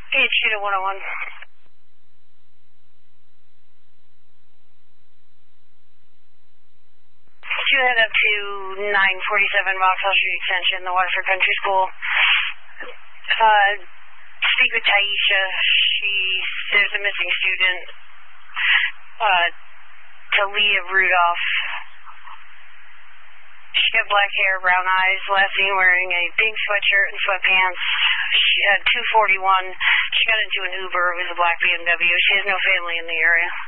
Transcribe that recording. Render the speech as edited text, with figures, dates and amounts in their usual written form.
PHQ to 101. You head up to 947 Vauxhall Street Extension, the Waterford Country School. Speak with Taisha. There's a missing student. Talia Rudolph. She had black hair, brown eyes, last seen wearing a pink sweatshirt and sweatpants. She had 241. She got into an Uber. It was a black BMW. She has no family in the area.